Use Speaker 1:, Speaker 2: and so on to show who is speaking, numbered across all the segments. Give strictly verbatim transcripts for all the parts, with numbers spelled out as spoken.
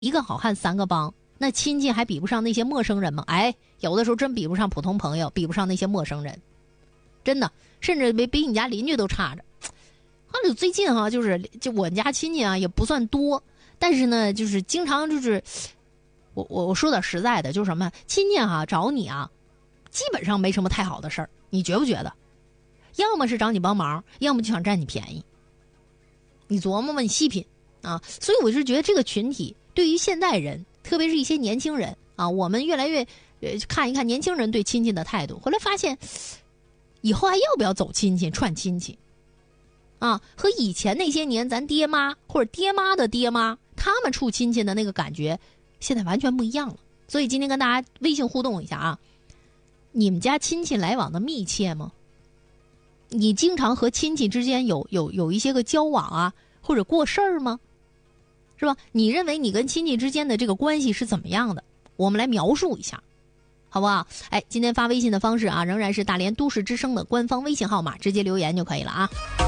Speaker 1: 一个好汉三个帮，那亲戚还比不上那些陌生人吗？哎，有的时候真比不上普通朋友，比不上那些陌生人，真的，甚至比比你家邻居都差着。啊，最近哈、啊，就是就我家亲戚啊也不算多，但是呢，就是经常就是我我我说点实在的，就是什么亲戚啊找你啊，基本上没什么太好的事儿，你觉不觉得？要么是找你帮忙，要么就想占你便宜。你琢磨吧，你细品啊。所以我是觉得这个群体对于现代人，特别是一些年轻人啊，我们越来越呃看一看年轻人对亲戚的态度，后来发现以后还要不要走亲戚串亲戚啊，和以前那些年咱爹妈或者爹妈的爹妈他们处亲戚的那个感觉现在完全不一样了。所以今天跟大家微信互动一下啊，你们家亲戚来往的密切吗？你经常和亲戚之间有有有一些个交往啊，或者过事儿吗？是吧？你认为你跟亲戚之间的这个关系是怎么样的？我们来描述一下，好不好？哎，今天发微信的方式啊，仍然是大连都市之声的官方微信号码，直接留言就可以了啊。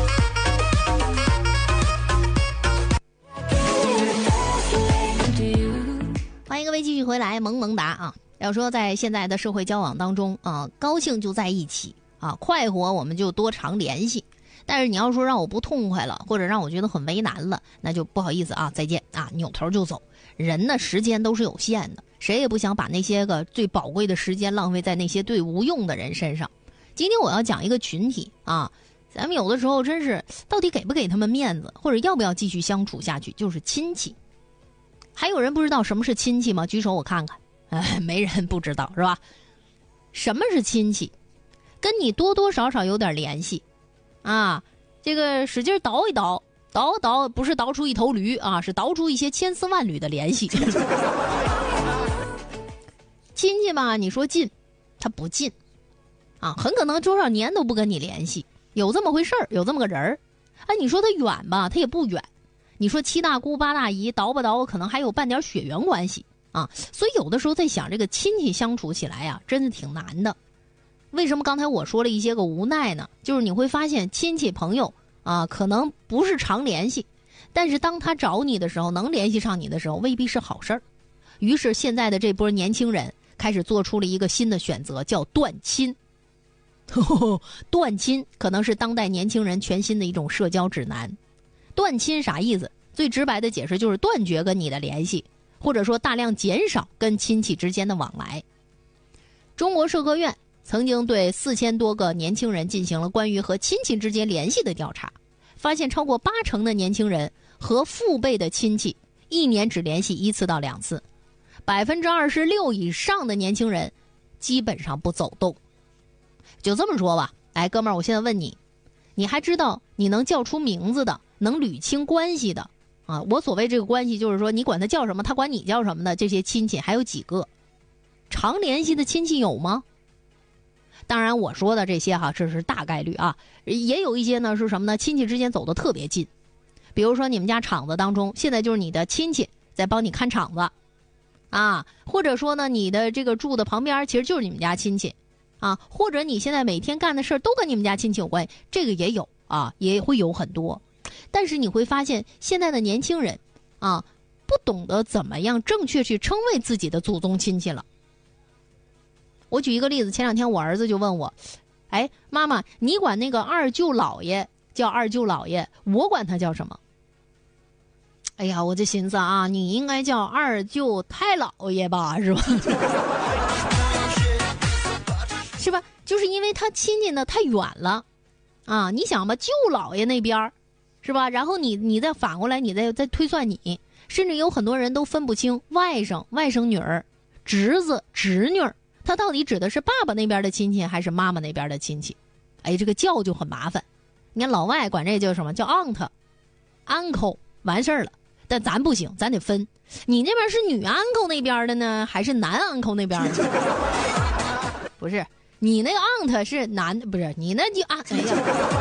Speaker 1: 欢迎各位继续回来，萌萌哒啊！要说在现在的社会交往当中啊，高兴就在一起啊，快活我们就多常联系。但是你要说让我不痛快了，或者让我觉得很为难了，那就不好意思啊，再见啊，扭头就走。人呢，时间都是有限的，谁也不想把那些个最宝贵的时间浪费在那些最无用的人身上。今天我要讲一个群体啊，咱们有的时候真是到底给不给他们面子，或者要不要继续相处下去，就是亲戚。还有人不知道什么是亲戚吗？举手我看看。哎，没人不知道是吧？什么是亲戚？跟你多多少少有点联系啊，这个使劲倒一倒，倒倒不是倒出一头驴啊，是倒出一些千丝万缕的联系。亲戚吧，你说近，他不近啊，很可能多少年都不跟你联系，有这么回事儿，有这么个人儿。哎，你说他远吧，他也不远。你说七大姑八大姨，倒吧倒，可能还有半点血缘关系啊。所以有的时候在想，这个亲戚相处起来啊，真的挺难的。为什么刚才我说了一些个无奈呢？就是你会发现亲戚朋友啊，可能不是常联系，但是当他找你的时候，能联系上你的时候，未必是好事儿。于是现在的这波年轻人开始做出了一个新的选择，叫断亲。断亲可能是当代年轻人全新的一种社交指南。断亲啥意思？最直白的解释就是断绝跟你的联系，或者说大量减少跟亲戚之间的往来。中国社科院曾经对四千多个年轻人进行了关于和亲戚之间联系的调查，发现超过八成的年轻人和父辈的亲戚一年只联系一次到两次，百分之二十六以上的年轻人基本上不走动。就这么说吧，哎，哥们儿，我现在问你，你还知道你能叫出名字的，能捋清关系的啊？我所谓这个关系，就是说你管他叫什么，他管你叫什么的这些亲戚还有几个？常联系的亲戚有吗？当然我说的这些哈，这是大概率啊，也有一些呢是什么呢？亲戚之间走得特别近，比如说你们家厂子当中，现在就是你的亲戚在帮你看厂子啊，或者说呢你的这个住的旁边其实就是你们家亲戚啊，或者你现在每天干的事都跟你们家亲戚有关系，这个也有啊，也会有很多。但是你会发现现在的年轻人啊，不懂得怎么样正确去称谓自己的祖宗亲戚了。我举一个例子，前两天我儿子就问我，哎，妈妈，你管那个二舅姥爷叫二舅姥爷，我管他叫什么？哎呀，我就寻思啊，你应该叫二舅太姥爷吧，是吧？是吧？就是因为他亲戚呢太远了啊，你想吧，舅姥爷那边是吧？然后你你再反过来，你再再推算你，甚至有很多人都分不清外甥、外甥女儿、侄子、侄女儿。他到底指的是爸爸那边的亲戚还是妈妈那边的亲戚？哎，这个叫就很麻烦。你看老外管这叫什么？叫 aunt、uncle， 完事儿了。但咱不行，咱得分。你那边是女 uncle 那边的呢，还是男 uncle 那边的？不是，你那个 aunt 是男的，不是你那就啊，哎呀。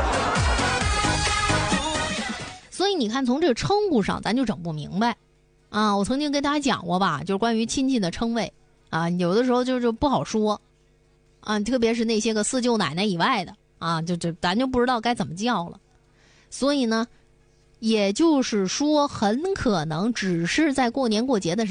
Speaker 1: 所以你看，从这个称呼上，咱就整不明白啊。我曾经跟大家讲过吧，就是关于亲戚的称谓。啊，有的时候就是不好说，啊，特别是那些个四舅奶奶以外的啊，就就咱就不知道该怎么叫了。所以呢， 也就是说，很可能只是在过年过节的时候